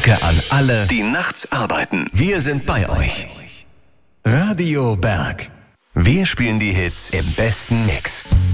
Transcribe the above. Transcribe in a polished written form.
Danke an alle, die nachts arbeiten. Wir sind bei euch. Radio Berg. Wir spielen die Hits im besten Mix.